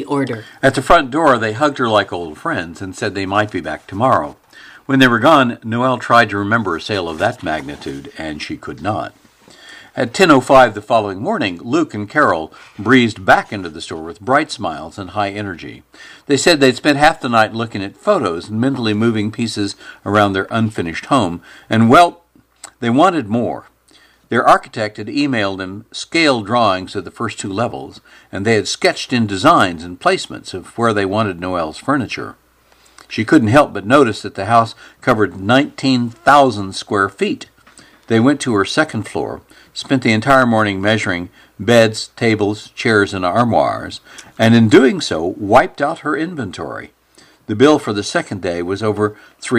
order. At the front door, they hugged her like old friends and said they might be back tomorrow. When they were gone, Noelle tried to remember a sale of that magnitude, and she could not. At 10:05 the following morning, Luke and Carol breezed back into the store with bright smiles and high energy. They said they'd spent half the night looking at photos and mentally moving pieces around their unfinished home, and, well, they wanted more. Their architect had emailed them scale drawings of the first 2 levels, and they had sketched in designs and placements of where they wanted Noelle's furniture. She couldn't help but notice that the house covered 19,000 square feet. They went to her second floor, spent the entire morning measuring beds, tables, chairs, and armoires, and in doing so wiped out her inventory. The bill for the second day was over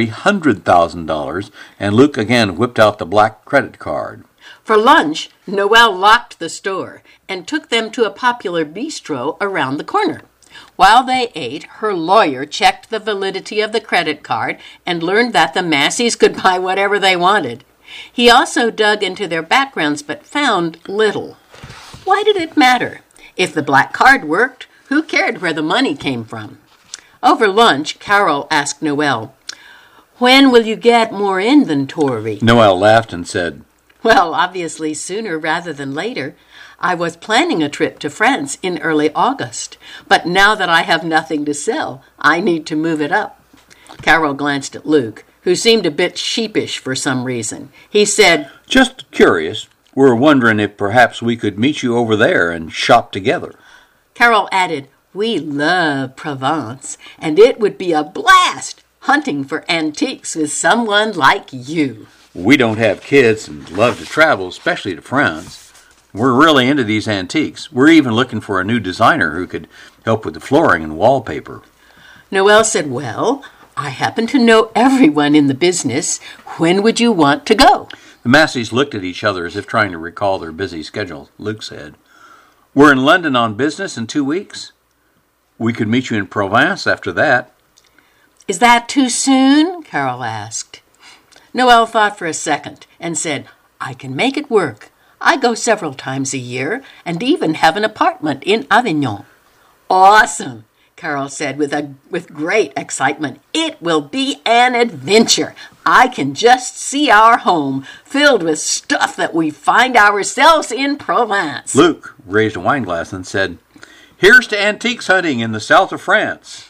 $300,000, and Luke again whipped out the black credit card. For lunch, Noelle locked the store and took them to a popular bistro around the corner. While they ate, her lawyer checked the validity of the credit card and learned that the Masseys could buy whatever they wanted. He also dug into their backgrounds but found little. Why did it matter? If the black card worked, who cared where the money came from? Over lunch, Carol asked Noelle, "When will you get more inventory?" Noelle laughed and said, "Well, obviously sooner rather than later. I was planning a trip to France in early August, but now that I have nothing to sell, I need to move it up." Carol glanced at Luke, who seemed a bit sheepish for some reason. He said, "Just curious. We're wondering if perhaps we could meet you over there and shop together." Carol added, "We love Provence, and it would be a blast hunting for antiques with someone like you." We don't have kids and love to travel, especially to France. We're really into these antiques. We're even looking for a new designer who could help with the flooring and wallpaper. Noelle said, "Well, I happen to know everyone in the business. When would you want to go?" The Masseys looked at each other as if trying to recall their busy schedule. Luke said, "We're in London on business in 2 weeks. We could meet you in Provence after that." "Is that too soon?" Carol asked. Noelle thought for a second and said, "I can make it work. I go several times a year and even have an apartment in Avignon." "Awesome," Carol said with great excitement. "It will be an adventure. I can just see our home filled with stuff that we find ourselves in Provence." Luke raised a wine glass and said, "Here's to antiques hunting in the south of France."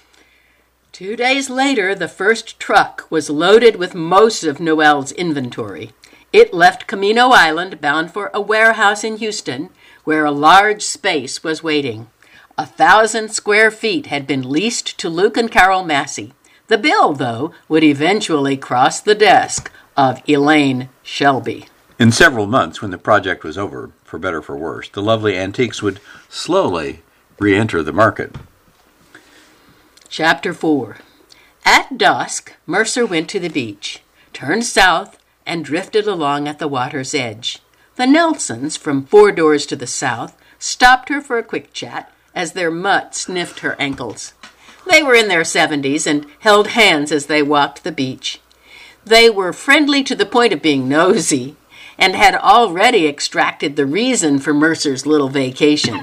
2 days later, the first truck was loaded with most of Noelle's inventory. It left Camino Island bound for a warehouse in Houston, where a large space was waiting. 1,000 square feet had been leased to Luke and Carol Massey. The bill, though, would eventually cross the desk of Elaine Shelby. In several months, when the project was over, for better or for worse, the lovely antiques would slowly re-enter the market. Chapter 4. At dusk, Mercer went to the beach, turned south, and drifted along at the water's edge. The Nelsons, from 4 doors to the south, stopped her for a quick chat as their mutt sniffed her ankles. They were in their 70s and held hands as they walked the beach. They were friendly to the point of being nosy and had already extracted the reason for Mercer's little vacation.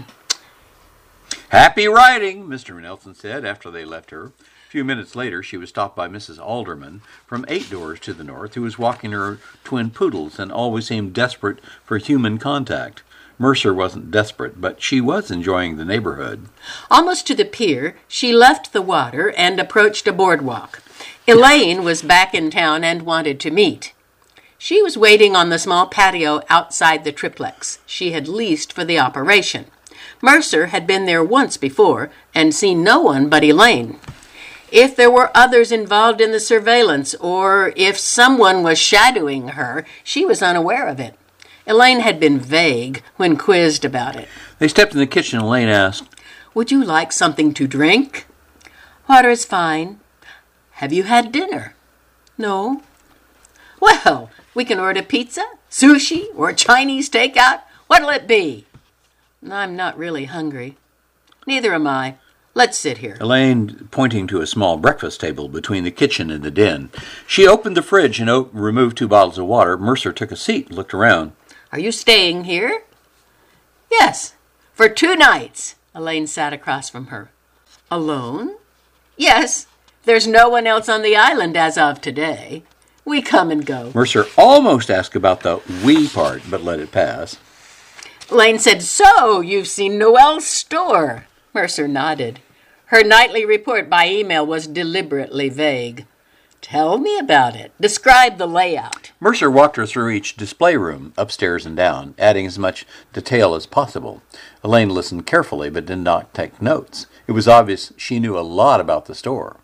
"Happy riding," Mr. Nelson said after they left her. A few minutes later, she was stopped by Mrs. Alderman from 8 doors to the north, who was walking her twin poodles and always seemed desperate for human contact. Mercer wasn't desperate, but she was enjoying the neighborhood. Almost to the pier, she left the water and approached a boardwalk. Elaine was back in town and wanted to meet. She was waiting on the small patio outside the triplex she had leased for the operation. Mercer had been there once before and seen no one but Elaine. If there were others involved in the surveillance or if someone was shadowing her, she was unaware of it. Elaine had been vague when quizzed about it. They stepped in the kitchen and Elaine asked, "Would you like something to drink?" "Water is fine." "Have you had dinner?" "No." "Well, we can order pizza, sushi, or Chinese takeout. What'll it be?" "I'm not really hungry." "Neither am I. Let's sit here." Elaine, pointing to a small breakfast table between the kitchen and the den. She opened the fridge and removed 2 bottles of water. Mercer took a seat and looked around. "Are you staying here?" "Yes, for 2 nights." Elaine sat across from her. Alone? Yes, there's no one else on the island as of today. We come and go. Mercer almost asked about the we part, but let it pass. Elaine said, "So, you've seen Noelle's store?" Mercer nodded. Her nightly report by email was deliberately vague. "Tell me about it. Describe the layout." Mercer walked her through each display room, upstairs and down, adding as much detail as possible. Elaine listened carefully but did not take notes. It was obvious she knew a lot about the store.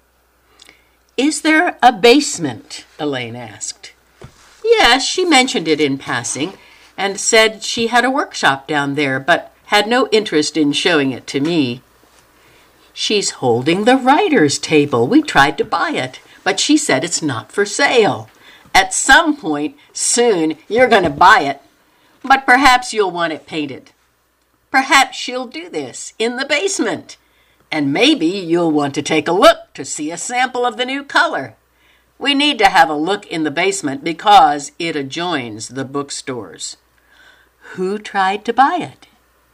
"Is there a basement?" Elaine asked. Yes, she mentioned it in passing and said she had a workshop down there, but had no interest in showing it to me. "She's holding the writer's table. We tried to buy it, but she said it's not for sale. At some point, soon, you're going to buy it, but perhaps you'll want it painted. Perhaps she'll do this in the basement, and maybe you'll want to take a look to see a sample of the new color. We need to have a look in the basement because it adjoins the bookstores." Who tried to buy it?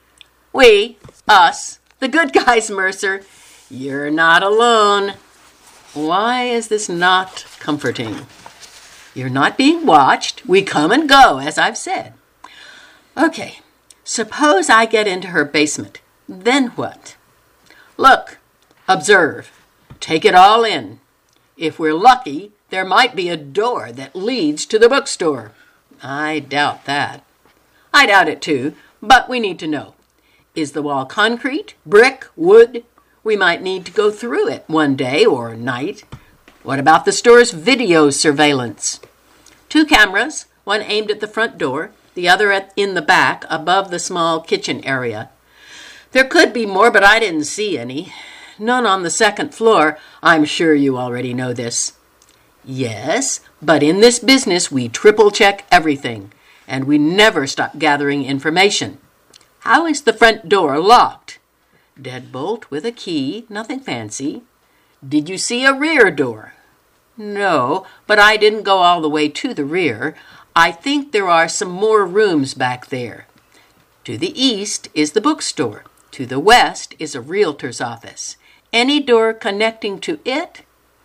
We, us, the good guys, Mercer. You're not alone. Why is this not comforting? You're not being watched. We come and go, as I've said. Okay, suppose I get into her basement. Then what? Look, observe, take it all in. If we're lucky, there might be a door that leads to the bookstore. I doubt that. I doubt it too, but we need to know. Is the wall concrete, brick, wood? We might need to go through it one day or night. What about the store's video surveillance? 2 cameras, one aimed at the front door, the other in the back above the small kitchen area. There could be more, but I didn't see any. None on the 2nd floor. I'm sure you already know this. Yes, but in this business we triple-check everything, and we never stop gathering information. How is the front door locked? Deadbolt with a key, nothing fancy. Did you see a rear door? No, but I didn't go all the way to the rear. I think there are some more rooms back there. To the east is the bookstore. To the west is a realtor's office. Any door connecting to it?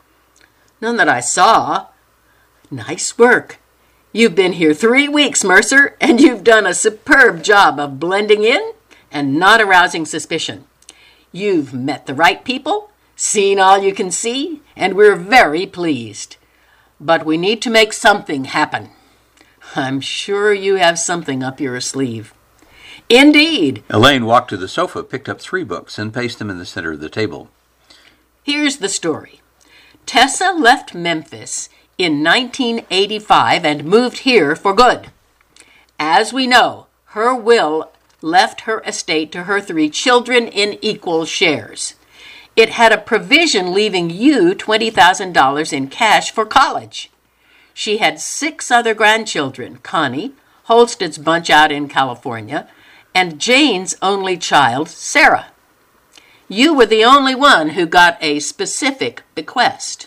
None that I saw. Nice work. You've been here 3 weeks, Mercer, and you've done a superb job of blending in and not arousing suspicion. You've met the right people, seen all you can see, and we're very pleased. But we need to make something happen. I'm sure you have something up your sleeve. Indeed. Elaine walked to the sofa, picked up 3 books, and placed them in the center of the table. Here's the story. Tessa left Memphis in 1985 and moved here for good. As we know, her will left her estate to her 3 children in equal shares. It had a provision leaving you $20,000 in cash for college. She had 6 other grandchildren, Connie, Holstead's bunch out in California, and Jane's only child, Sarah. You were the only one who got a specific bequest.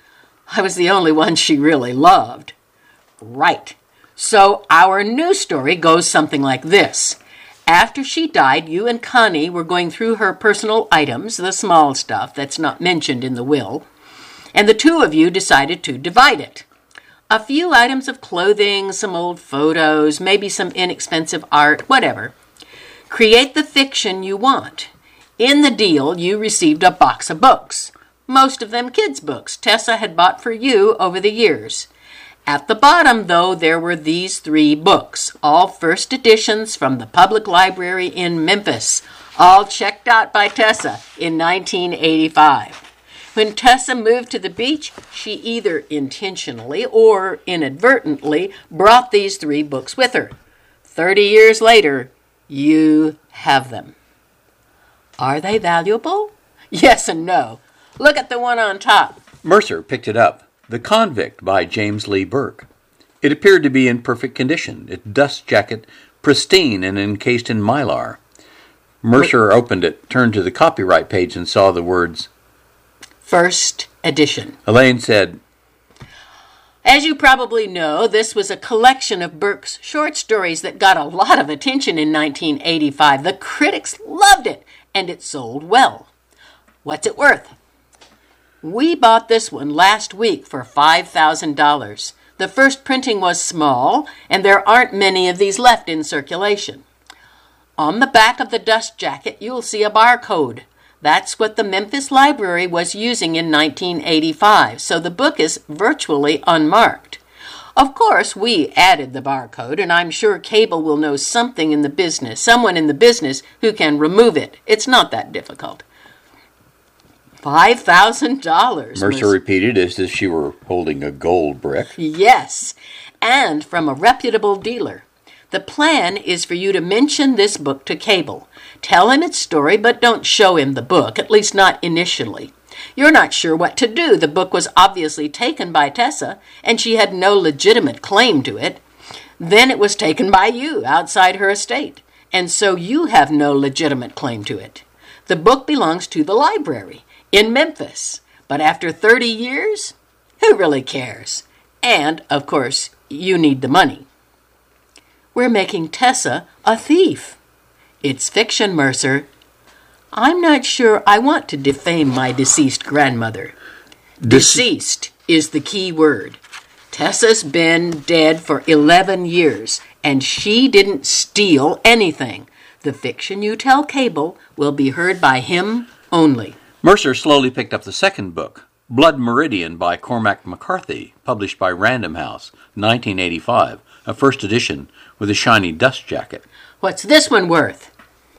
I was the only one she really loved. Right. So our new story goes something like this. After she died, you and Connie were going through her personal items, the small stuff that's not mentioned in the will, and the 2 of you decided to divide it. A few items of clothing, some old photos, maybe some inexpensive art, whatever. Create the fiction you want. In the deal, you received a box of books. Most of them kids' books Tessa had bought for you over the years. At the bottom, though, there were these 3 books, all first editions from the public library in Memphis, all checked out by Tessa in 1985. When Tessa moved to the beach, she either intentionally or inadvertently brought these 3 books with her. 30 years later, you have them. Are they valuable? Yes and no. Look at the one on top. Mercer picked it up. The Convict by James Lee Burke. It appeared to be in perfect condition, its dust jacket pristine and encased in mylar. Mercer opened it, turned to the copyright page, and saw the words, First edition. Elaine said, As you probably know, this was a collection of Burke's short stories that got a lot of attention in 1985. The critics loved it, and it sold well. What's it worth? We bought this one last week for $5,000. The first printing was small, and there aren't many of these left in circulation. On the back of the dust jacket, you'll see a barcode. That's what the Memphis Library was using in 1985, so the book is virtually unmarked. Of course, we added the barcode, and I'm sure Cable will know someone in the business who can remove it. It's not that difficult. $5,000. Mercer repeated as if she were holding a gold brick. Yes, and from a reputable dealer. The plan is for you to mention this book to Cable. Tell him its story, but don't show him the book, at least not initially. You're not sure what to do. The book was obviously taken by Tessa, and she had no legitimate claim to it. Then it was taken by you outside her estate, and so you have no legitimate claim to it. The book belongs to the library in Memphis, but after 30 years, who really cares? And, of course, you need the money. We're making Tessa a thief. It's fiction, Mercer. I'm not sure I want to defame my deceased grandmother. Deceased is the key word. Tessa's been dead for 11 years, and she didn't steal anything. The fiction you tell Cable will be heard by him only. Mercer slowly picked up the second book, Blood Meridian by Cormac McCarthy, published by Random House, 1985, a first edition with a shiny dust jacket. What's this one worth?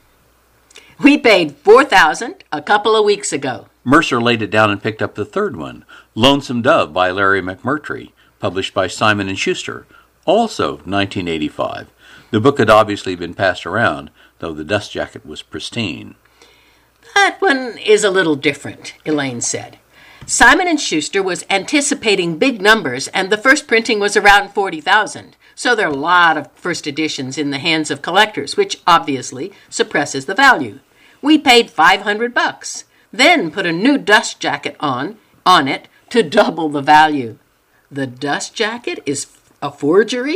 We paid $4,000 a couple of weeks ago. Mercer laid it down and picked up the third one, Lonesome Dove by Larry McMurtry, published by Simon & Schuster, also 1985. The book had obviously been passed around, though the dust jacket was pristine. That one is a little different, Elaine said. Simon & Schuster was anticipating big numbers, and the first printing was around 40,000. So there are a lot of first editions in the hands of collectors, which obviously suppresses the value. We paid $500, then put a new dust jacket on it to double the value. The dust jacket is a forgery?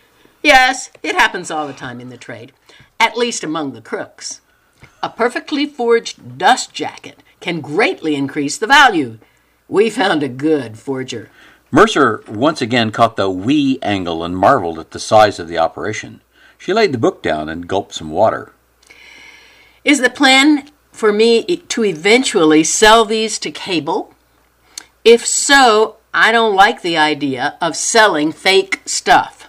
Yes, it happens all the time in the trade, at least among the crooks. A perfectly forged dust jacket can greatly increase the value. We found a good forger. Mercer once again caught the we angle and marveled at the size of the operation. She laid the book down and gulped some water. Is the plan for me to eventually sell these to Cable? If so, I don't like the idea of selling fake stuff.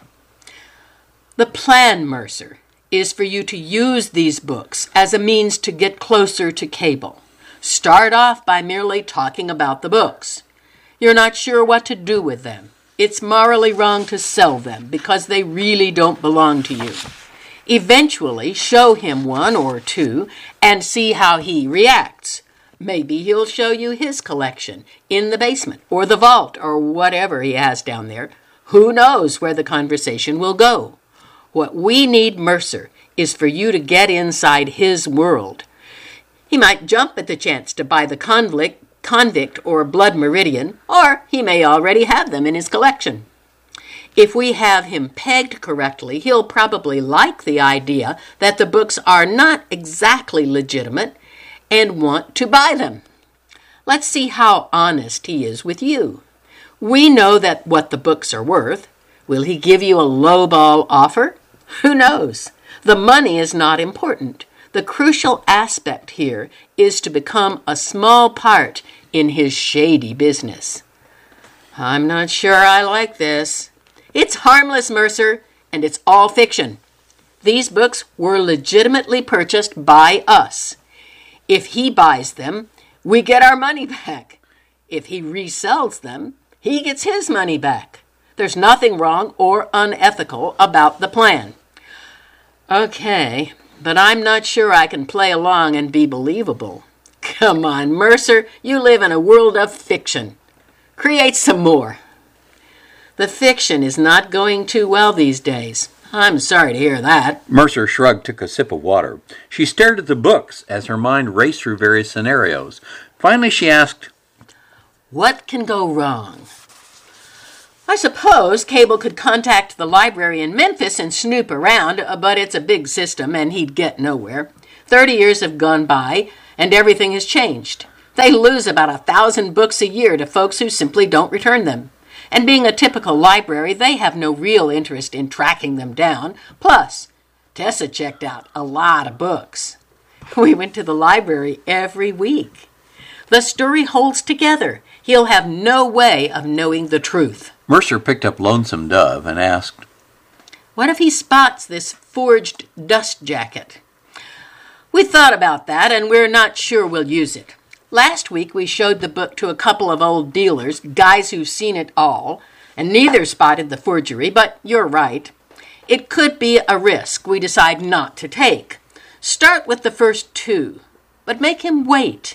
The plan, Mercer, is for you to use these books as a means to get closer to Cable. Start off by merely talking about the books. You're not sure what to do with them. It's morally wrong to sell them because they really don't belong to you. Eventually, show him one or two and see how he reacts. Maybe he'll show you his collection in the basement or the vault or whatever he has down there. Who knows where the conversation will go? What we need, Mercer, is for you to get inside his world. He might jump at the chance to buy the Convict or Blood Meridian, or he may already have them in his collection. If we have him pegged correctly, he'll probably like the idea that the books are not exactly legitimate and want to buy them. Let's see how honest he is with you. We know that what the books are worth. Will he give you a lowball offer? Who knows? The money is not important. The crucial aspect here is to become a small part in his shady business. I'm not sure I like this. It's harmless, Mercer, and it's all fiction. These books were legitimately purchased by us. If he buys them, we get our money back. If he resells them, he gets his money back. There's nothing wrong or unethical about the plan. Okay, but I'm not sure I can play along and be believable. Come on, Mercer, you live in a world of fiction. Create some more. The fiction is not going too well these days. I'm sorry to hear that. Mercer shrugged, took a sip of water. She stared at the books as her mind raced through various scenarios. Finally, she asked, What can go wrong? I suppose Cable could contact the library in Memphis and snoop around, but it's a big system and he'd get nowhere. 30 years have gone by and everything has changed. They lose about 1,000 books a year to folks who simply don't return them. And being a typical library, they have no real interest in tracking them down. Plus, Tessa checked out a lot of books. We went to the library every week. The story holds together. He'll have no way of knowing the truth. Mercer picked up Lonesome Dove and asked, What if he spots this forged dust jacket? We thought about that, and we're not sure we'll use it. Last week we showed the book to a couple of old dealers, guys who've seen it all, and neither spotted the forgery, but you're right. It could be a risk we decide not to take. Start with the first two, but make him wait.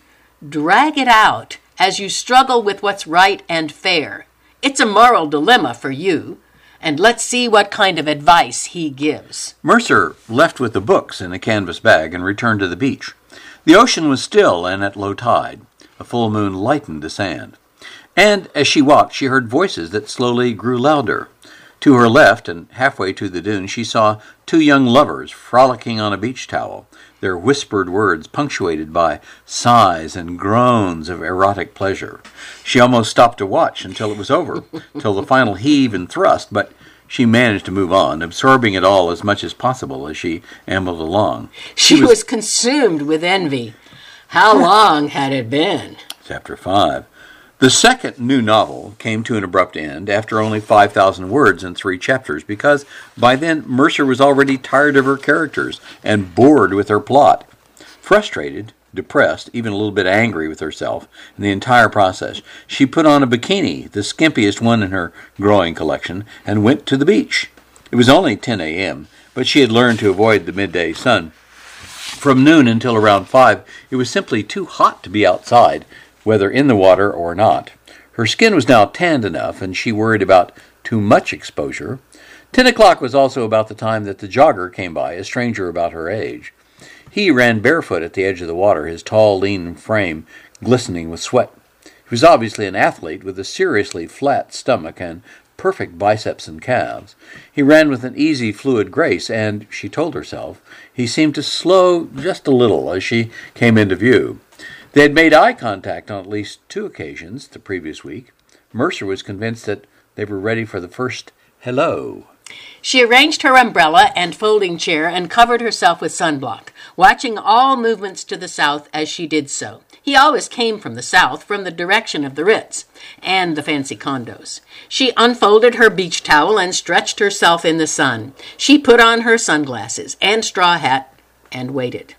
Drag it out as you struggle with what's right and fair. It's a moral dilemma for you, and let's see what kind of advice he gives. Mercer left with the books in a canvas bag and returned to the beach. The ocean was still and at low tide. A full moon lightened the sand. And as she walked, she heard voices that slowly grew louder. To her left and halfway to the dune, she saw two young lovers frolicking on a beach towel, their whispered words punctuated by sighs and groans of erotic pleasure. She almost stopped to watch until it was over, till the final heave and thrust, but she managed to move on, absorbing it all as much as possible as she ambled along. She was consumed with envy. How long had it been? Chapter 5. The second new novel came to an abrupt end after only 5,000 words in 3 chapters, because by then Mercer was already tired of her characters and bored with her plot. Frustrated, depressed, even a little bit angry with herself in the entire process, she put on a bikini, the skimpiest one in her growing collection, and went to the beach. It was only 10 a.m., but she had learned to avoid the midday sun. From noon until around 5, it was simply too hot to be outside, whether in the water or not. Her skin was now tanned enough, and she worried about too much exposure. 10 o'clock was also about the time that the jogger came by, a stranger about her age. He ran barefoot at the edge of the water, his tall, lean frame glistening with sweat. He was obviously an athlete with a seriously flat stomach and perfect biceps and calves. He ran with an easy, fluid grace, and, she told herself, he seemed to slow just a little as she came into view. They had made eye contact on at least 2 occasions the previous week. Mercer was convinced that they were ready for the first hello. She arranged her umbrella and folding chair and covered herself with sunblock, watching all movements to the south as she did so. He always came from the south, from the direction of the Ritz and the fancy condos. She unfolded her beach towel and stretched herself in the sun. She put on her sunglasses and straw hat and waited.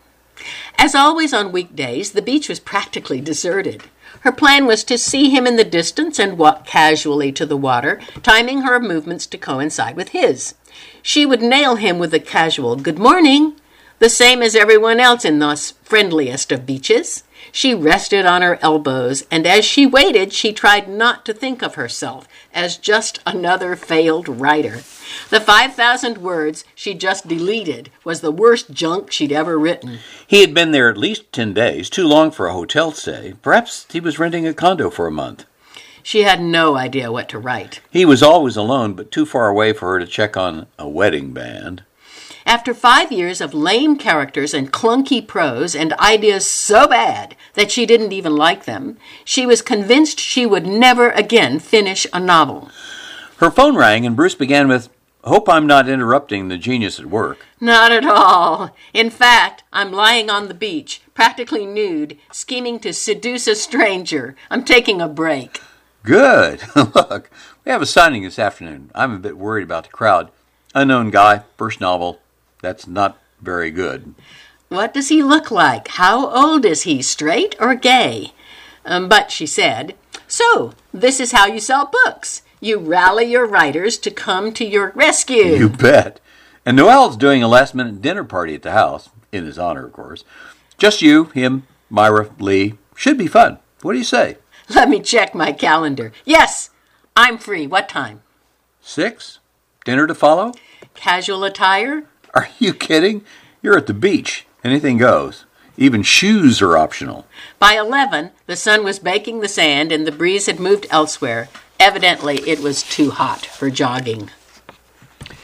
As always on weekdays, the beach was practically deserted. Her plan was to see him in the distance and walk casually to the water, timing her movements to coincide with his. She would nail him with a casual "good morning," the same as everyone else in this friendliest of beaches. She rested on her elbows, and as she waited, she tried not to think of herself as just another failed writer. The 5,000 words she just deleted was the worst junk she'd ever written. He had been there at least 10 days, too long for a hotel stay. Perhaps he was renting a condo for a month. She had no idea what to write. He was always alone, but too far away for her to check on a wedding band. After 5 years of lame characters and clunky prose and ideas so bad that she didn't even like them, she was convinced she would never again finish a novel. Her phone rang and Bruce began with, "Hope I'm not interrupting the genius at work." Not at all. In fact, I'm lying on the beach, practically nude, scheming to seduce a stranger. I'm taking a break. Good. Look, we have a signing this afternoon. I'm a bit worried about the crowd. Unknown guy, first novel. That's not very good. What does he look like? How old is he, straight or gay? But she said, "So, this is how you sell books. You rally your writers to come to your rescue." You bet. And Noel's doing a last-minute dinner party at the house, in his honor, of course. Just you, him, Myra, Lee. Should be fun. What do you say? Let me check my calendar. Yes, I'm free. What time? 6? Dinner to follow? Casual attire? Are you kidding? You're at the beach. Anything goes. Even shoes are optional. By 11, the sun was baking the sand and the breeze had moved elsewhere. Evidently, it was too hot for jogging.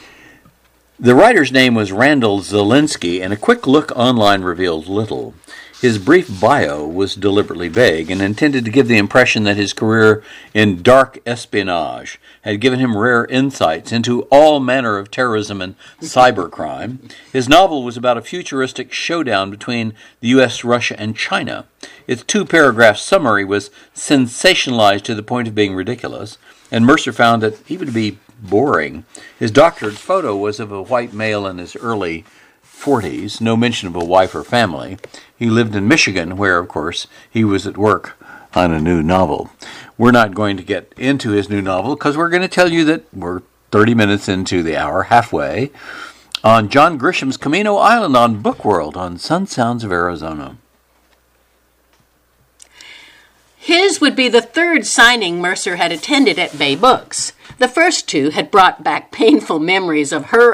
The writer's name was Randall Zelinsky, and a quick look online revealed little. His brief bio was deliberately vague and intended to give the impression that his career in dark espionage had given him rare insights into all manner of terrorism and cybercrime. His novel was about a futuristic showdown between the U.S., Russia, and China. Its two-paragraph summary was sensationalized to the point of being ridiculous, and Mercer found it even to be boring. His doctored photo was of a white male in his early 40s, no mention of a wife or family. He lived in Michigan, where, of course, he was at work on a new novel. We're not going to get into his new novel because we're going to tell you that we're 30 minutes into the hour, halfway, on John Grisham's Camino Island on Bookworld on Sun Sounds of Arizona. His would be the third signing Mercer had attended at Bay Books. The first two had brought back painful memories of her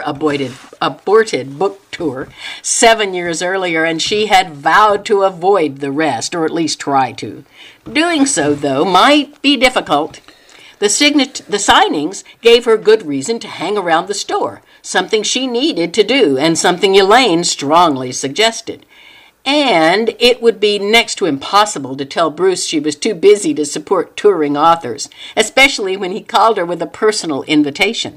aborted book tour 7 years earlier, and she had vowed to avoid the rest, or at least try to. Doing so, though, might be difficult. The signings gave her good reason to hang around the store, something she needed to do, and something Elaine strongly suggested. And it would be next to impossible to tell Bruce she was too busy to support touring authors, especially when he called her with a personal invitation.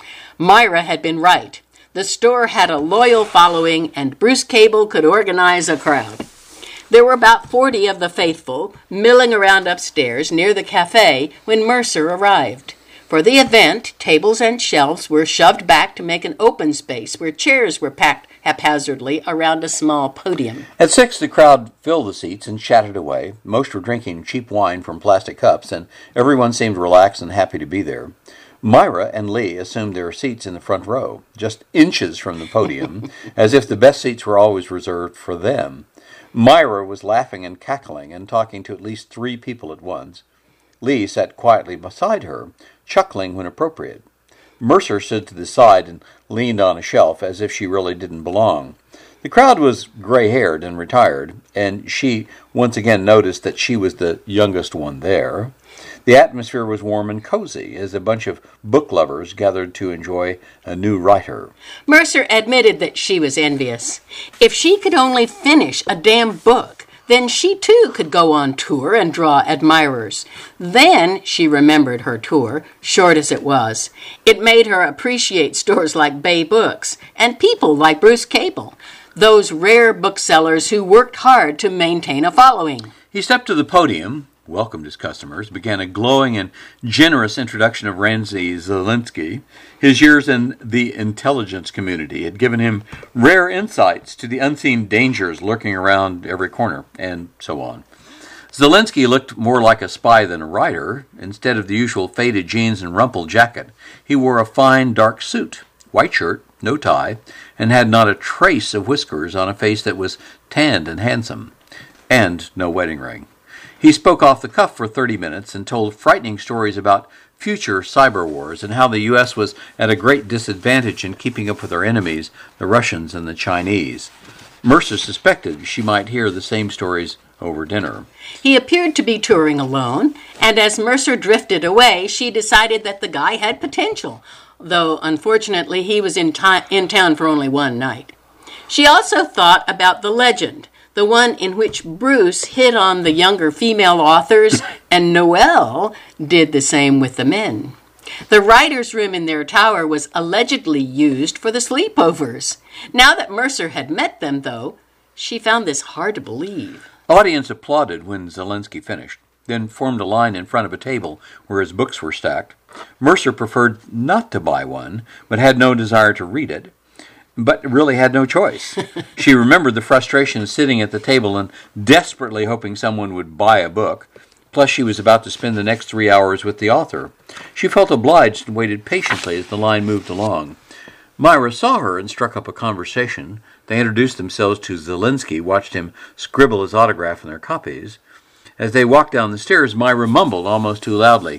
Myra had been right. The store had a loyal following, and Bruce Cable could organize a crowd. There were about 40 of the faithful milling around upstairs near the cafe when Mercer arrived. For the event, tables and shelves were shoved back to make an open space where chairs were packed haphazardly around a small podium. At 6, the crowd filled the seats and chatted away. Most were drinking cheap wine from plastic cups, and everyone seemed relaxed and happy to be there. Myra and Lee assumed their seats in the front row, just inches from the podium, as if the best seats were always reserved for them. Myra was laughing and cackling and talking to at least 3 people at once. Lee sat quietly beside her, chuckling when appropriate. Mercer stood to the side and leaned on a shelf as if she really didn't belong. The crowd was gray-haired and retired, and she once again noticed that she was the youngest one there. The atmosphere was warm and cozy as a bunch of book lovers gathered to enjoy a new writer. Mercer admitted that she was envious. If she could only finish a damn book, then she too could go on tour and draw admirers. Then she remembered her tour, short as it was. It made her appreciate stores like Bay Books and people like Bruce Cable, those rare booksellers who worked hard to maintain a following. He stepped to the podium, welcomed his customers, began a glowing and generous introduction of Ramsey Zelinsky. His years in the intelligence community had given him rare insights to the unseen dangers lurking around every corner, and so on. Zelinsky looked more like a spy than a writer. Instead of the usual faded jeans and rumpled jacket, he wore a fine dark suit, white shirt, no tie, and had not a trace of whiskers on a face that was tanned and handsome, and no wedding ring. He spoke off the cuff for 30 minutes and told frightening stories about future cyber wars and how the U.S. was at a great disadvantage in keeping up with our enemies, the Russians and the Chinese. Mercer suspected she might hear the same stories over dinner. He appeared to be touring alone, and as Mercer drifted away, she decided that the guy had potential, though unfortunately he was in town for only one night. She also thought about the legend, the one in which Bruce hit on the younger female authors, and Noelle did the same with the men. The writer's room in their tower was allegedly used for the sleepovers. Now that Mercer had met them, though, she found this hard to believe. Audience applauded when Zelinsky finished, then formed a line in front of a table where his books were stacked. Mercer preferred not to buy one, but had no desire to read it, but really had no choice. She remembered the frustration of sitting at the table and desperately hoping someone would buy a book. Plus, she was about to spend the next 3 hours with the author. She felt obliged and waited patiently as the line moved along. Myra saw her and struck up a conversation. They introduced themselves to Zelinsky, watched him scribble his autograph in their copies. As they walked down the stairs, Myra mumbled almost too loudly,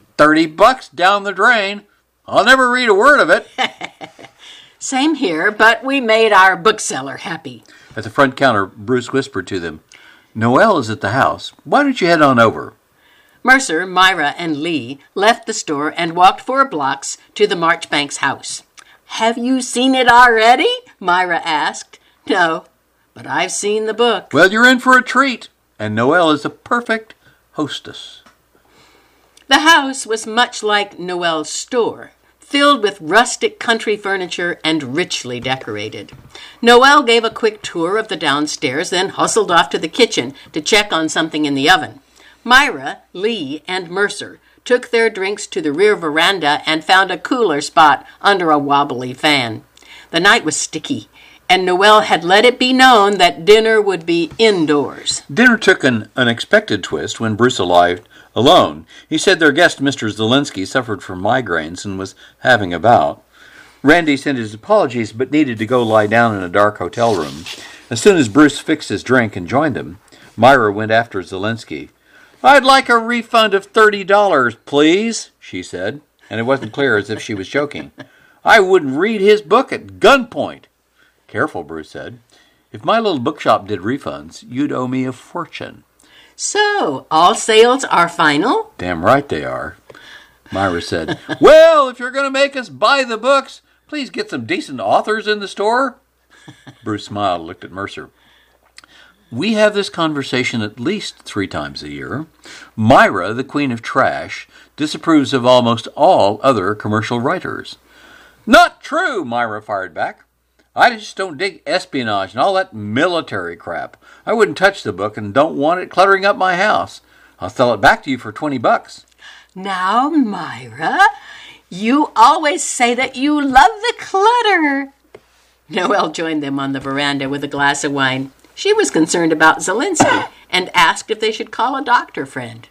$30 down the drain. I'll never read a word of it. Same here, but we made our bookseller happy. At the front counter, Bruce whispered to them, Noelle is at the house. Why don't you head on over? Mercer, Myra, and Lee left the store and walked 4 blocks to the Marchbanks house. Have you seen it already? Myra asked. No, but I've seen the book. Well, you're in for a treat, and Noelle is a perfect hostess. The house was much like Noelle's store, filled with rustic country furniture and richly decorated. Noelle gave a quick tour of the downstairs, then hustled off to the kitchen to check on something in the oven. Myra, Lee, and Mercer took their drinks to the rear veranda and found a cooler spot under a wobbly fan. The night was sticky, and Noelle had let it be known that dinner would be indoors. Dinner took an unexpected twist when Bruce arrived alone. He said their guest, Mr. Zelinsky, suffered from migraines and was having a bout. Randy sent his apologies but needed to go lie down in a dark hotel room. As soon as Bruce fixed his drink and joined him, Myra went after Zelinsky. "I'd like a refund of $30, please," she said, and it wasn't clear as if she was joking. "I wouldn't read his book at gunpoint." "Careful," Bruce said. "If my little bookshop did refunds, you'd owe me a fortune." "So, all sales are final?" "Damn right they are," Myra said. "Well, if you're going to make us buy the books, please get some decent authors in the store." Bruce smiled and looked at Mercer. "We have this conversation at least 3 times a year. Myra, the queen of trash, disapproves of almost all other commercial writers." "Not true," Myra fired back. "I just don't dig espionage and all that military crap. I wouldn't touch the book and don't want it cluttering up my house. I'll sell it back to you for $20. "Now, Myra, you always say that you love the clutter." Noelle joined them on the veranda with a glass of wine. She was concerned about Zelinsky and asked if they should call a doctor friend.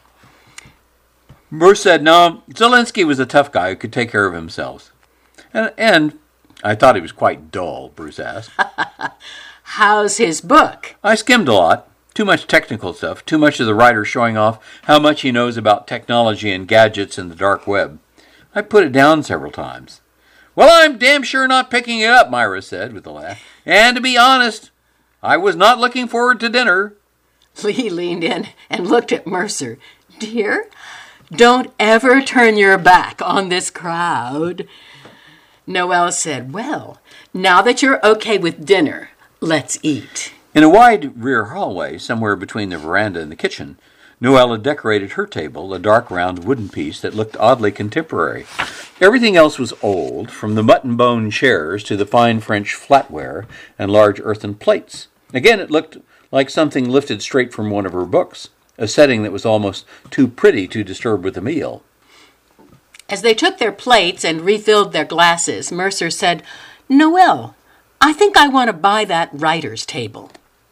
Bruce said no, Zelinsky was a tough guy who could take care of himself. And I thought he was quite dull, Bruce asked. "How's his book?" "I skimmed a lot. Too much technical stuff. Too much of the writer showing off how much he knows about technology and gadgets and the dark web. I put it down several times." "Well, I'm damn sure not picking it up," Myra said with a laugh. "And to be honest, I was not looking forward to dinner." Lee leaned in and looked at Mercer. "Dear, don't ever turn your back on this crowd." Noelle said, "Well, now that you're okay with dinner, let's eat." In a wide rear hallway, somewhere between the veranda and the kitchen, Noelle had decorated her table, a dark round wooden piece that looked oddly contemporary. Everything else was old, from the mutton-bone chairs to the fine French flatware and large earthen plates. Again, it looked like something lifted straight from one of her books, a setting that was almost too pretty to disturb with a meal. As they took their plates and refilled their glasses, Mercer said, "Noelle, I think I want to buy that writer's table."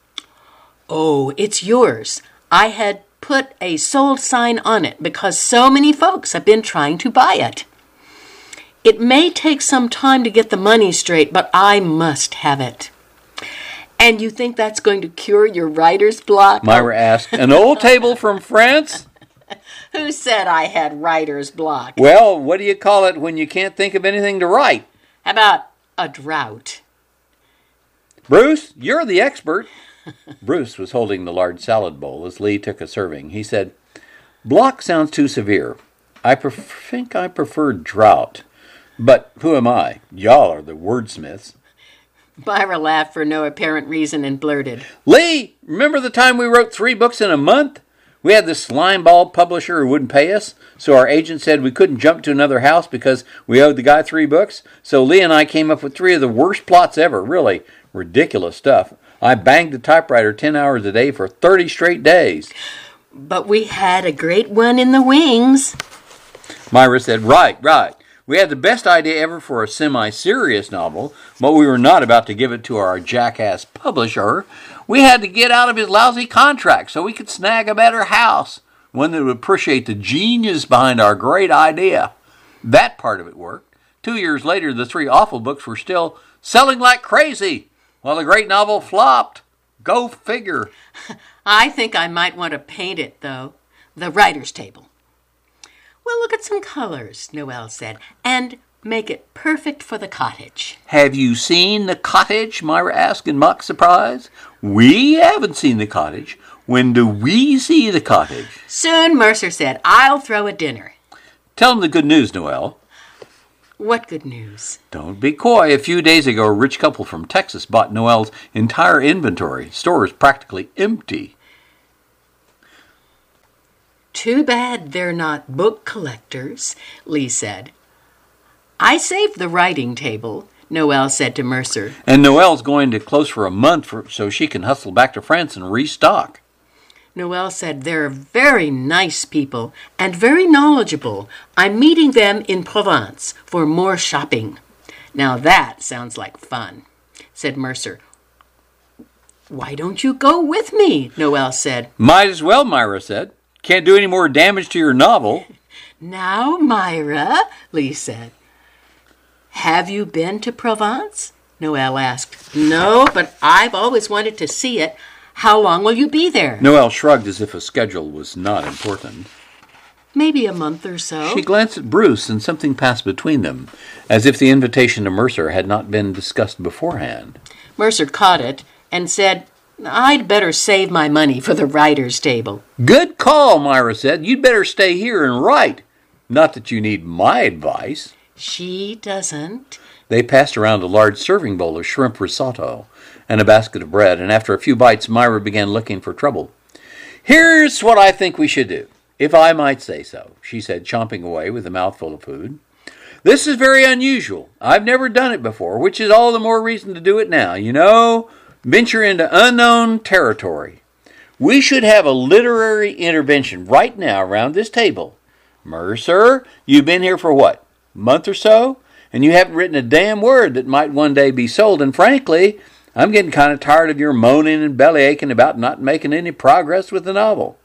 "Oh, it's yours. I had put a sold sign on it because so many folks have been trying to buy it. It may take some time to get the money straight, but I must have it." "And you think that's going to cure your writer's block?" Myra asked. "An old table from France?" "Who said I had writer's block?" "Well, what do you call it when you can't think of anything to write?" "How about a drought?" "Bruce, you're the expert." Bruce was holding the large salad bowl as Lee took a serving. He said, "Block sounds too severe. I think I prefer drought. But who am I? Y'all are the wordsmiths." Myra laughed for no apparent reason and blurted, "Lee, remember the time we wrote 3 books in a month? We had this slimeball publisher who wouldn't pay us, so our agent said we couldn't jump to another house because we owed the guy 3 books. So Lee and I came up with 3 of the worst plots ever, really ridiculous stuff. I banged the typewriter 10 hours a day for 30 straight days." "But we had a great one in the wings." Myra said, Right. We had the best idea ever for a semi-serious novel, but we were not about to give it to our jackass publisher. We had to get out of his lousy contract so we could snag a better house, one that would appreciate the genius behind our great idea. That part of it worked. 2 years later, the 3 awful books were still selling like crazy, while the great novel flopped. Go figure. "I think I might want to paint it, though. The writer's table." "We'll look at some colors," Noelle said, "and make it perfect for the cottage." "Have you seen the cottage?" Myra asked in mock surprise. "We haven't seen the cottage. When do we see the cottage?" Soon, Mercer said, "I'll throw a dinner." "Tell them the good news, Noelle." What good news? Don't be coy. A few days ago, a rich couple from Texas bought Noelle's entire inventory. The store is practically empty. Too bad they're not book collectors, Lee said. I saved the writing table, Noelle said to Mercer. And Noelle's going to close for a month so she can hustle back to France and restock. Noelle said they're very nice people and very knowledgeable. I'm meeting them in Provence for more shopping. Now that sounds like fun, said Mercer. Why don't you go with me? Noelle said. Might as well, Myra said. Can't do any more damage to your novel. Now, Myra, Lee said. Have you been to Provence? Noelle asked. No, but I've always wanted to see it. How long will you be there? Noelle shrugged as if a schedule was not important. Maybe a month or so. She glanced at Bruce and something passed between them, as if the invitation to Mercer had not been discussed beforehand. Mercer caught it and said, I'd better save my money for the writer's table. Good call, Myra said. You'd better stay here and write. Not that you need my advice. She doesn't. They passed around a large serving bowl of shrimp risotto and a basket of bread, and after a few bites, Myra began looking for trouble. Here's what I think we should do, if I might say so, she said, chomping away with a mouthful of food. This is very unusual. I've never done it before, which is all the more reason to do it now. You know, venture into unknown territory. We should have a literary intervention right now around this table. Mercer, you've been here for what, a month or so? And you haven't written a damn word that might one day be sold. And frankly, I'm getting kind of tired of your moaning and bellyaching about not making any progress with the novel.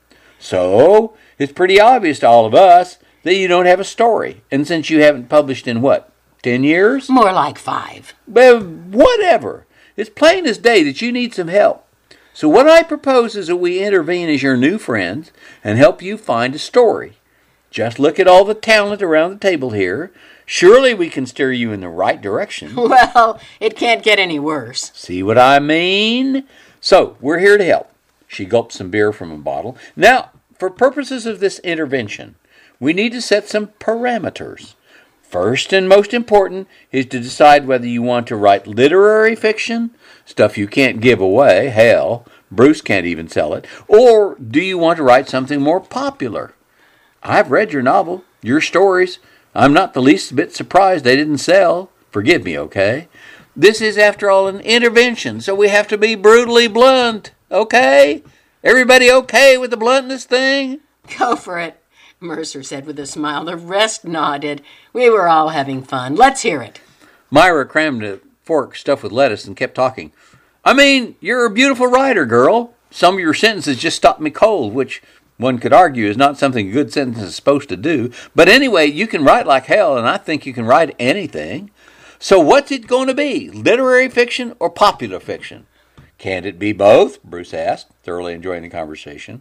So, it's pretty obvious to all of us that you don't have a story. And since you haven't published in what, 10 years? More like 5. Well, whatever. It's plain as day that you need some help. So what I propose is that we intervene as your new friends and help you find a story. Just look at all the talent around the table here. Surely we can steer you in the right direction. Well, it can't get any worse. See what I mean? So, we're here to help. She gulped some beer from a bottle. Now, for purposes of this intervention, we need to set some parameters. First and most important is to decide whether you want to write literary fiction, stuff you can't give away, hell, Bruce can't even sell it, or do you want to write something more popular? I've read your novel, your stories. I'm not the least bit surprised they didn't sell. Forgive me, okay? This is, after all, an intervention, so we have to be brutally blunt, okay? Everybody okay with the bluntness thing? Go for it, Mercer said with a smile. The rest nodded. We were all having fun. Let's hear it. Myra crammed a fork stuffed with lettuce and kept talking. I mean, you're a beautiful writer, girl. Some of your sentences just stopped me cold, which one could argue is not something a good sentence is supposed to do. But anyway, you can write like hell, and I think you can write anything. So what's it going to be, literary fiction or popular fiction? Can't it be both? Bruce asked, thoroughly enjoying the conversation.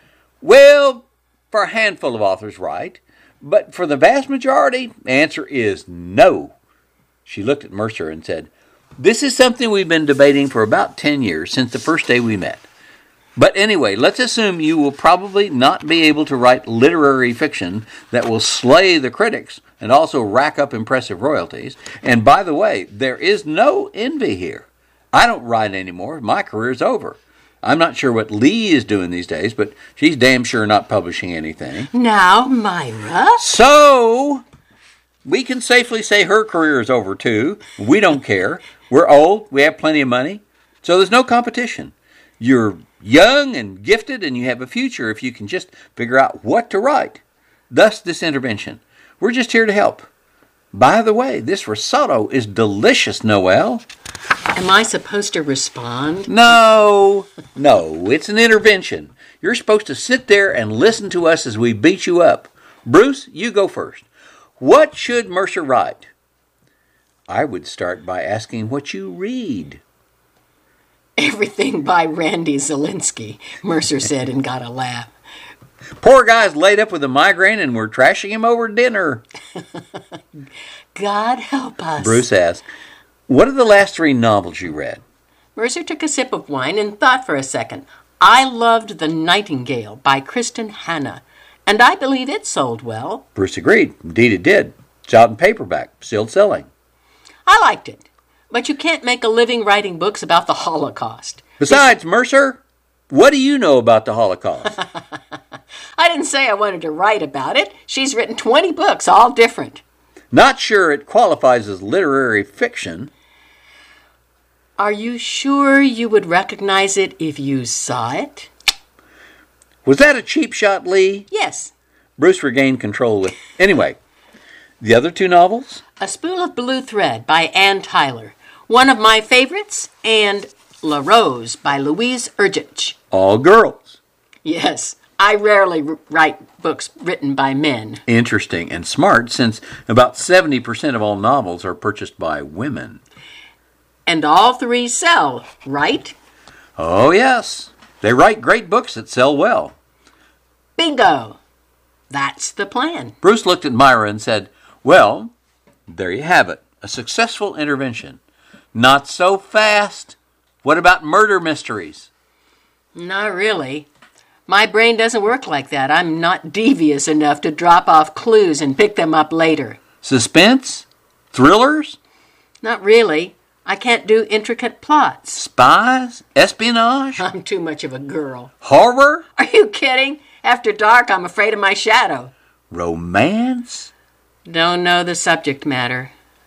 Well, for a handful of authors, right. But for the vast majority, the answer is no. She looked at Mercer and said, This is something we've been debating for about 10 years, since the first day we met. But anyway, let's assume you will probably not be able to write literary fiction that will slay the critics and also rack up impressive royalties. And by the way, there is no envy here. I don't write anymore. My career's over. I'm not sure what Lee is doing these days, but she's damn sure not publishing anything. Now, Myra. So, we can safely say her career is over too. We don't care. We're old. We have plenty of money. So there's no competition. You're young and gifted, and you have a future if you can just figure out what to write. Thus, this intervention. We're just here to help. By the way, this risotto is delicious, Noelle. Am I supposed to respond? No, it's an intervention. You're supposed to sit there and listen to us as we beat you up. Bruce, you go first. What should Mercer write? I would start by asking what you read. Everything by Randy Zelinsky, Mercer said and got a laugh. Poor guy's laid up with a migraine and we're trashing him over dinner. God help us. Bruce asked, What are the last 3 novels you read? Mercer took a sip of wine and thought for a second. I loved The Nightingale by Kristen Hanna, and I believe it sold well. Bruce agreed. Indeed it did. It's out in paperback, still selling. I liked it, but you can't make a living writing books about the Holocaust. Besides, Mercer, what do you know about the Holocaust? I didn't say I wanted to write about it. She's written 20 books, all different. Not sure it qualifies as literary fiction. Are you sure you would recognize it if you saw it? Was that a cheap shot, Lee? Yes. Bruce regained control with... Anyway, the other two novels? A Spool of Blue Thread by Ann Tyler. One of my favorites, and La Rose by Louise Erdrich. All girls. Yes, I rarely write books written by men. Interesting and smart, since about 70% of all novels are purchased by women. And all three sell, right? Oh, yes. They write great books that sell well. Bingo! That's the plan. Bruce looked at Myra and said, well, there you have it. A successful intervention. Not so fast. What about murder mysteries? Not really. My brain doesn't work like that. I'm not devious enough to drop off clues and pick them up later. Suspense? Thrillers? Not really. I can't do intricate plots. Spies? Espionage? I'm too much of a girl. Horror? Are you kidding? After dark, I'm afraid of my shadow. Romance? Don't know the subject matter.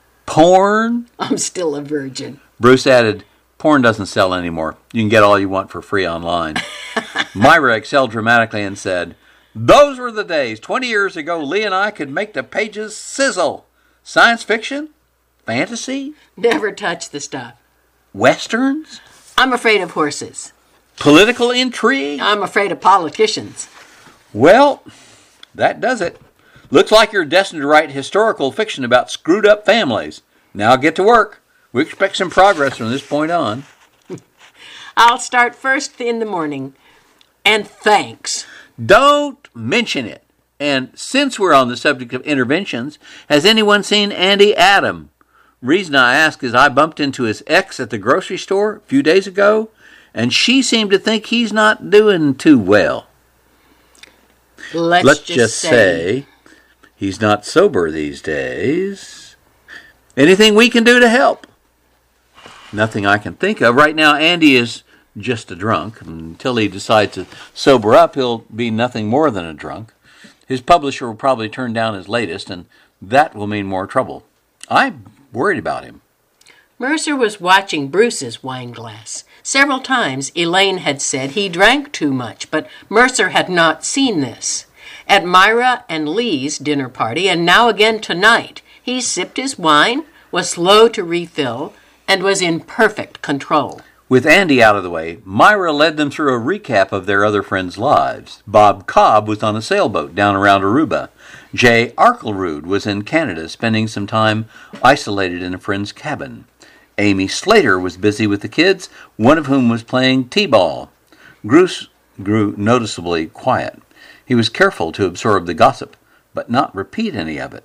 Porn? I'm still a virgin. Bruce added, porn doesn't sell anymore. You can get all you want for free online. Myra excelled dramatically and said, those were the days. 20 years ago, Lee and I could make the pages sizzle. Science fiction? Fantasy? Never touch the stuff. Westerns? I'm afraid of horses. Political intrigue? I'm afraid of politicians. Well, that does it. Looks like you're destined to write historical fiction about screwed up families. Now get to work. We expect some progress from this point on. I'll start first in the morning. And thanks. Don't mention it. And since we're on the subject of interventions, has anyone seen Andy Adam? Reason I ask is I bumped into his ex at the grocery store a few days ago, and she seemed to think he's not doing too well. Let's just say he's not sober these days. Anything we can do to help? Nothing I can think of. Right now, Andy is just a drunk. Until he decides to sober up, he'll be nothing more than a drunk. His publisher will probably turn down his latest, and that will mean more trouble. I'm worried about him. Mercer was watching Bruce's wine glass. Several times Elaine had said he drank too much, but Mercer had not seen this. At Myra and Lee's dinner party, and now again tonight, he sipped his wine, was slow to refill, and was in perfect control. With Andy out of the way, Myra led them through a recap of their other friends' lives. Bob Cobb was on a sailboat down around Aruba. Jay Arklerood was in Canada, spending some time isolated in a friend's cabin. Amy Slater was busy with the kids, one of whom was playing t-ball. Bruce grew noticeably quiet. He was careful to absorb the gossip, but not repeat any of it.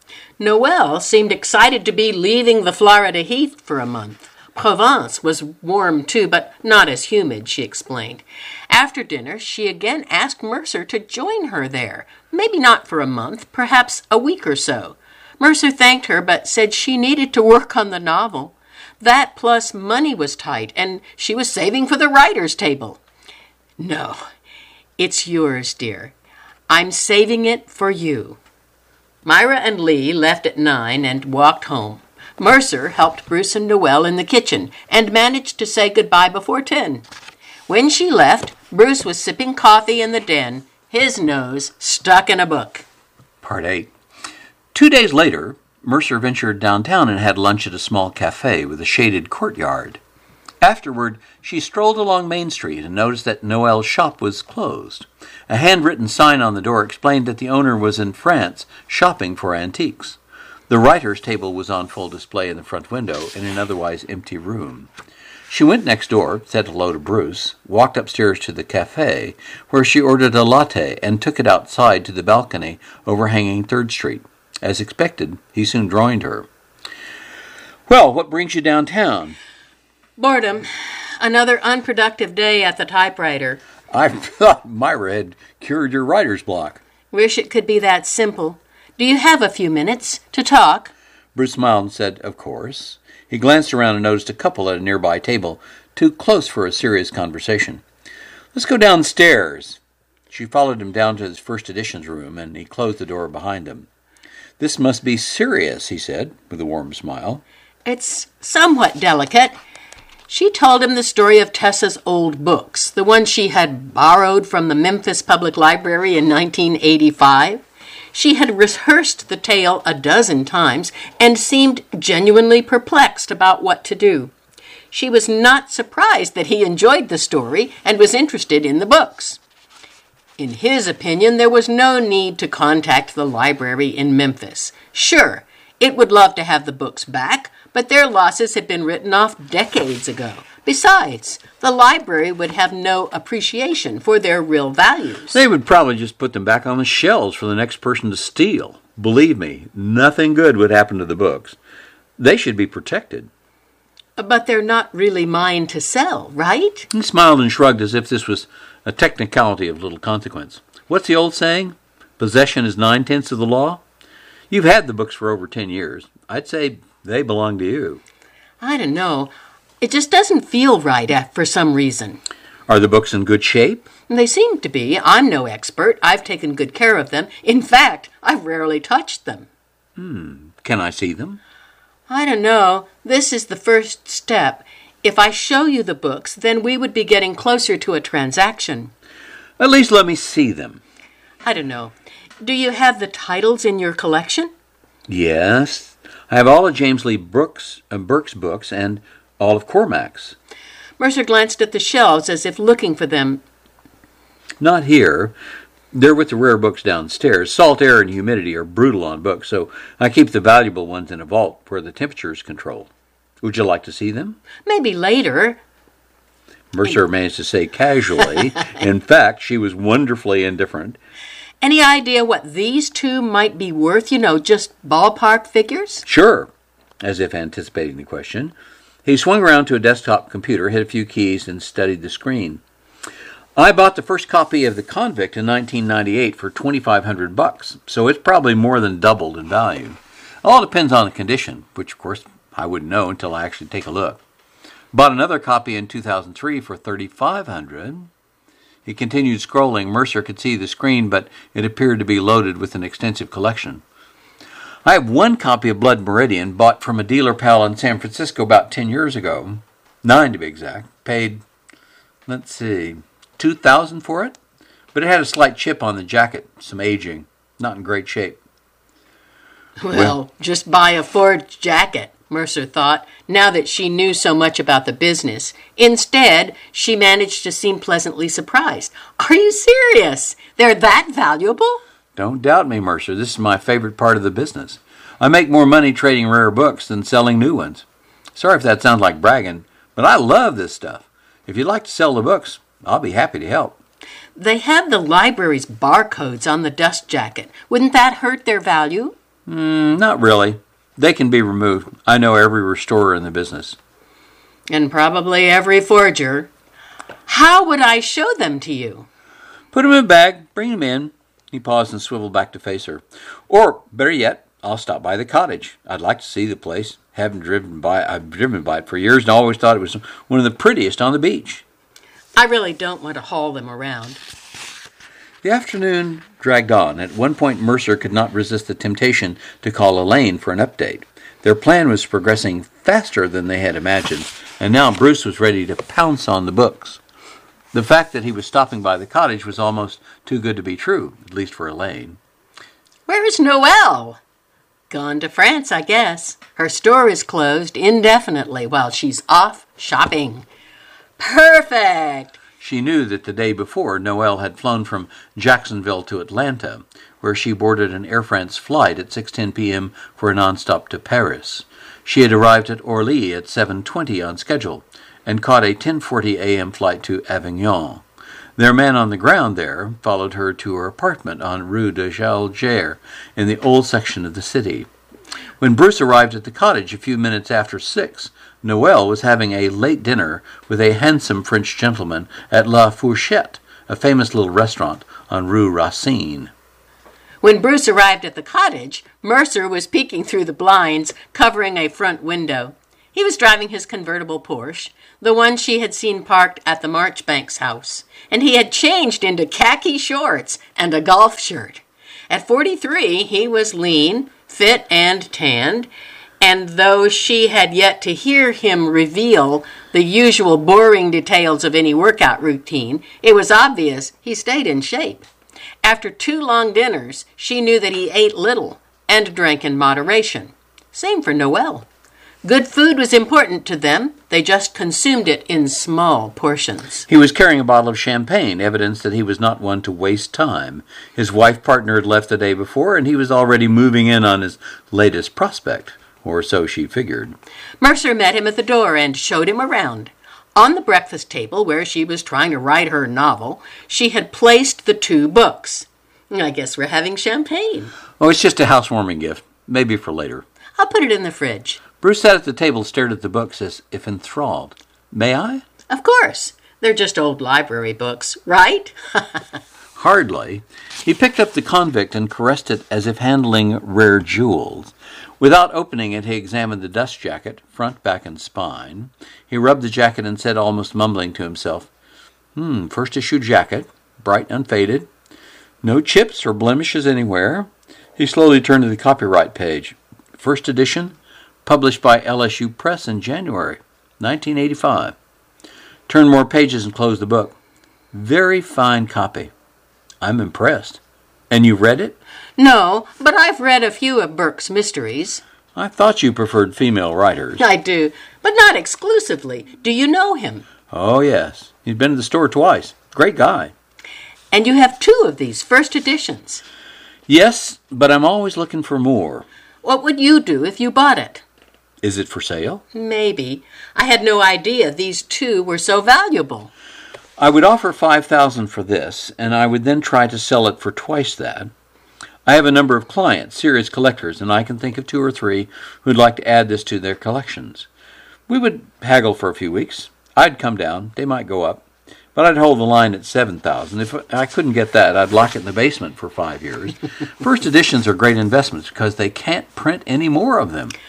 Noelle seemed excited to be leaving the Florida heath for a month. Provence was warm too, but not as humid, she explained. After dinner, she again asked Mercer to join her there. Maybe not for a month, perhaps a week or so. Mercer thanked her, but said she needed to work on the novel. That plus money was tight, and she was saving for the writer's table. No, it's yours, dear. I'm saving it for you. Myra and Lee left at 9 and walked home. Mercer helped Bruce and Noelle in the kitchen and managed to say goodbye before 10. When she left, Bruce was sipping coffee in the den, his nose stuck in a book. Part 8. 2 days later, Mercer ventured downtown and had lunch at a small cafe with a shaded courtyard. Afterward, she strolled along Main Street and noticed that Noelle's shop was closed. A handwritten sign on the door explained that the owner was in France shopping for antiques. The writer's table was on full display in the front window in an otherwise empty room. She went next door, said hello to Bruce, walked upstairs to the cafe, where she ordered a latte and took it outside to the balcony overhanging 3rd Street. As expected, he soon joined her. Well, what brings you downtown? Boredom. Another unproductive day at the typewriter. I thought Myra had cured your writer's block. Wish it could be that simple. Do you have a few minutes to talk? Bruce smiled and said, "Of course." He glanced around and noticed a couple at a nearby table, too close for a serious conversation. "Let's go downstairs." She followed him down to his first editions room, and he closed the door behind him. "This must be serious," he said, with a warm smile. It's somewhat delicate. She told him the story of Tessa's old books, the ones she had borrowed from the Memphis Public Library in 1985. She had rehearsed the tale a dozen times and seemed genuinely perplexed about what to do. She was not surprised that he enjoyed the story and was interested in the books. In his opinion, there was no need to contact the library in Memphis. Sure, it would love to have the books back, but their losses had been written off decades ago. Besides, the library would have no appreciation for their real values. They would probably just put them back on the shelves for the next person to steal. Believe me, nothing good would happen to the books. They should be protected. But they're not really mine to sell, right? He smiled and shrugged as if this was a technicality of little consequence. What's the old saying? Possession is 9/10 of the law? You've had the books for over 10 years. I'd say they belong to you. I don't know. It just doesn't feel right for some reason. Are the books in good shape? They seem to be. I'm no expert. I've taken good care of them. In fact, I've rarely touched them. Can I see them? I don't know. This is the first step. If I show you the books, then we would be getting closer to a transaction. At least let me see them. I don't know. Do you have the titles in your collection? Yes. I have all of James Lee Burke's books and all of Cormac's. Mercer glanced at the shelves as if looking for them. Not here. They're with the rare books downstairs. Salt air and humidity are brutal on books, so I keep the valuable ones in a vault where the temperature is controlled. Would you like to see them? Maybe later. Mercer managed to say casually. In fact, she was wonderfully indifferent. Any idea what these two might be worth? Just ballpark figures? Sure, as if anticipating the question. He swung around to a desktop computer, hit a few keys, and studied the screen. I bought the first copy of The Convict in 1998 for $2,500, so it's probably more than doubled in value. All depends on the condition, which, of course, I wouldn't know until I actually take a look. Bought another copy in 2003 for $3,500. He continued scrolling. Mercer could see the screen, but it appeared to be loaded with an extensive collection. I have one copy of Blood Meridian, bought from a dealer pal in San Francisco about 10 years ago. 9 to be exact. Paid, $2,000 for it? But it had a slight chip on the jacket, some aging. Not in great shape. Well, just buy a forged jacket, Mercer thought, now that she knew so much about the business. Instead, she managed to seem pleasantly surprised. Are you serious? They're that valuable? Don't doubt me, Mercer. This is my favorite part of the business. I make more money trading rare books than selling new ones. Sorry if that sounds like bragging, but I love this stuff. If you'd like to sell the books, I'll be happy to help. They have the library's barcodes on the dust jacket. Wouldn't that hurt their value? Not really. They can be removed. I know every restorer in the business. And probably every forger. How would I show them to you? Put them in a bag. Bring them in. He paused and swiveled back to face her. Or, better yet, I'll stop by the cottage. I'd like to see the place. I've driven by it for years and always thought it was one of the prettiest on the beach. I really don't want to haul them around. The afternoon dragged on. At one point, Mercer could not resist the temptation to call Elaine for an update. Their plan was progressing faster than they had imagined, and now Bruce was ready to pounce on the books. The fact that he was stopping by the cottage was almost too good to be true, at least for Elaine. Where is Noelle? Gone to France, I guess. Her store is closed indefinitely while she's off shopping. Perfect! She knew that the day before, Noelle had flown from Jacksonville to Atlanta, where she boarded an Air France flight at 6:10 p.m. for a nonstop to Paris. She had arrived at Orly at 7:20 on schedule, and caught a 10:40 a.m. flight to Avignon. Their man on the ground there followed her to her apartment on Rue de Jalgers in the old section of the city. When Bruce arrived at the cottage a few minutes after 6, Noelle was having a late dinner with a handsome French gentleman at La Fourchette, a famous little restaurant on Rue Racine. When Bruce arrived at the cottage, Mercer was peeking through the blinds, covering a front window. He was driving his convertible Porsche, the one she had seen parked at the Marchbanks house, and he had changed into khaki shorts and a golf shirt. At 43, he was lean, fit, and tanned, and though she had yet to hear him reveal the usual boring details of any workout routine, it was obvious he stayed in shape. After 2 long dinners, she knew that he ate little and drank in moderation. Same for Noel. Good food was important to them. They just consumed it in small portions. He was carrying a bottle of champagne, evidence that he was not one to waste time. His wife partner had left the day before, and he was already moving in on his latest prospect, or so she figured. Mercer met him at the door and showed him around. On the breakfast table, where she was trying to write her novel, she had placed the 2 books. I guess we're having champagne. Oh, it's just a housewarming gift. Maybe for later. I'll put it in the fridge. Bruce sat at the table, stared at the books as if enthralled. May I? Of course. They're just old library books, right? Hardly. He picked up The Convict and caressed it as if handling rare jewels. Without opening it, he examined the dust jacket, front, back, and spine. He rubbed the jacket and said, almost mumbling to himself, first issue jacket, bright and unfaded. No chips or blemishes anywhere. He slowly turned to the copyright page. First edition, published by LSU Press in January 1985. Turned more pages and closed the book. Very fine copy. I'm impressed. And you read it? No, but I've read a few of Burke's mysteries. I thought you preferred female writers. I do, but not exclusively. Do you know him? Oh, yes. He's been to the store twice. Great guy. And you have 2 of these first editions. Yes, but I'm always looking for more. What would you do if you bought it? Is it for sale? Maybe. I had no idea these 2 were so valuable. I would offer $5,000 for this, and I would then try to sell it for twice that. I have a number of clients, serious collectors, and I can think of 2 or 3 who'd like to add this to their collections. We would haggle for a few weeks. I'd come down. They might go up. But I'd hold the line at $7,000. If I couldn't get that, I'd lock it in the basement for 5 years. First editions are great investments because they can't print any more of them.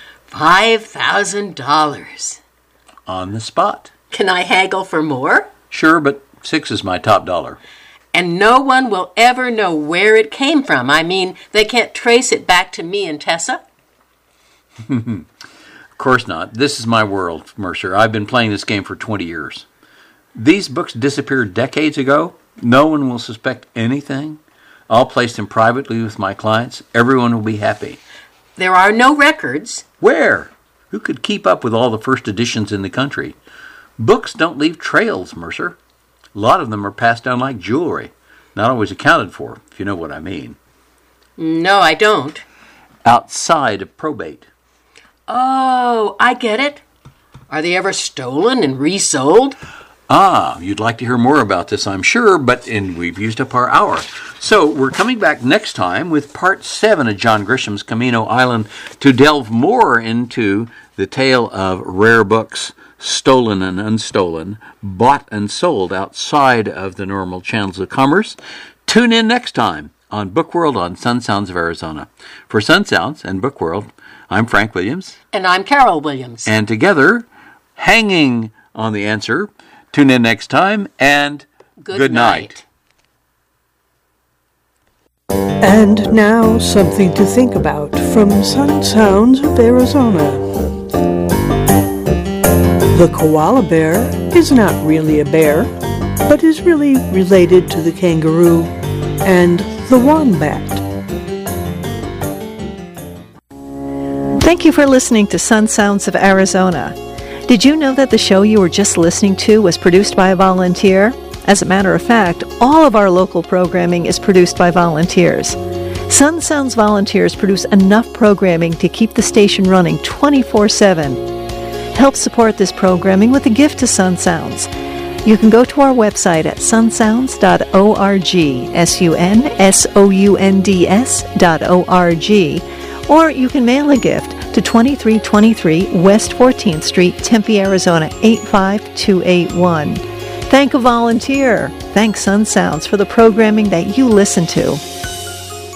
$5,000. On the spot. Can I haggle for more? Sure, but $6 is my top dollar. And no one will ever know where it came from. I mean, they can't trace it back to me and Tessa? Of course not. This is my world, Mercer. I've been playing this game for 20 years. These books disappeared decades ago. No one will suspect anything. I'll place them privately with my clients. Everyone will be happy. There are no records. Where? Who could keep up with all the first editions in the country? Books don't leave trails, Mercer. A lot of them are passed down like jewelry. Not always accounted for, if you know what I mean. No, I don't. Outside of probate. Oh, I get it. Are they ever stolen and resold? Ah, you'd like to hear more about this, I'm sure, but we've used up our hour. So we're coming back next time with part 7 of John Grisham's Camino Island to delve more into the tale of rare books, stolen and unstolen, bought and sold outside of the normal channels of commerce. Tune in next time on Book World on Sun Sounds of Arizona. For Sun Sounds and Book World, I'm Frank Williams. And I'm Carol Williams. And together, hanging on the answer. Tune in next time, and good night. And now, something to think about from Sun Sounds of Arizona. The koala bear is not really a bear, but is really related to the kangaroo and the wombat. Thank you for listening to Sun Sounds of Arizona. Did you know that the show you were just listening to was produced by a volunteer? As a matter of fact, all of our local programming is produced by volunteers. Sun Sounds volunteers produce enough programming to keep the station running 24/7. Help support this programming with a gift to Sun Sounds. You can go to our website at sunsounds.org, sunsounds.org, or you can mail a gift to 2323 West 14th Street, Tempe, Arizona 85281. Thank a volunteer. Thank Sun Sounds for the programming that you listen to.